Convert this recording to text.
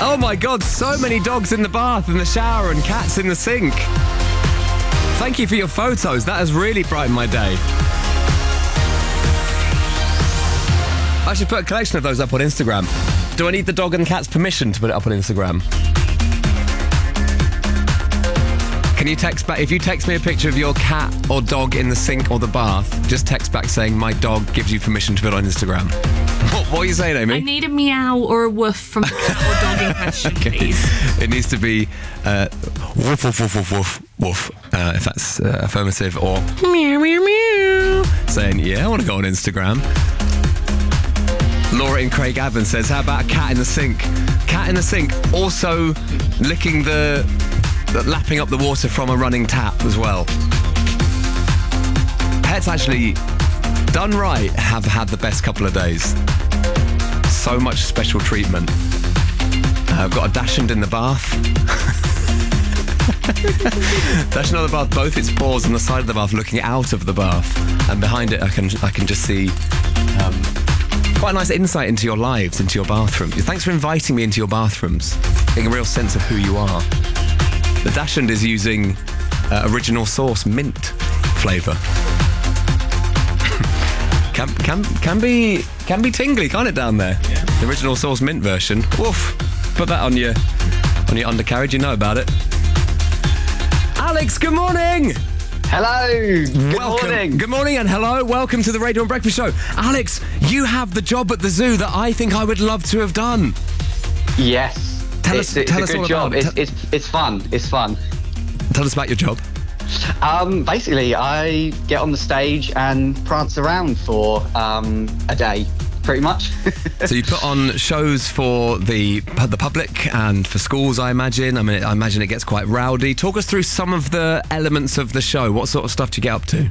Oh my God, so many dogs in the bath and the shower and cats in the sink. Thank you for your photos. That has really brightened my day. I should put a collection of those up on Instagram. Do I need the dog and cat's permission to put it up on Instagram? Can you text back? If you text me a picture of your cat or dog in the sink or the bath, just text back saying, my dog gives you permission to put it on Instagram. What are you saying, Amy? I need a meow or a woof from a cat or dog in question, please. It needs to be woof, woof, woof, woof, woof, woof, if that's affirmative, or meow, meow, meow, saying, yeah, I want to go on Instagram. Laura in Craig Avon says, how about a cat in the sink? Cat in the sink, also licking lapping up the water from a running tap as well. Pets actually, done right, have had the best couple of days. So much special treatment. I've got a Dachshund in the bath. Dachshund in the bath, both its paws on the side of the bath looking out of the bath. And behind it I can just see quite a nice insight into your lives, into your bathroom. Thanks for inviting me into your bathrooms. Getting a real sense of who you are. The Dachshund is using original source mint flavour. can be tingly, can't it, down there? Yeah. The original source mint version. Woof. Put that on your undercarriage. You know about it. Alex, good morning. Hello. Good morning. Good morning and hello. Welcome to the Radio and Breakfast Show. Alex, you have the job at the zoo that I think I would love to have done. Yes. It's a good job. It's fun. It's fun. Tell us about your job. Basically, I get on the stage and prance around for a day, pretty much. So you put on shows for the public and for schools, I imagine. I imagine it gets quite rowdy. Talk us through some of the elements of the show. What sort of stuff do you get up to?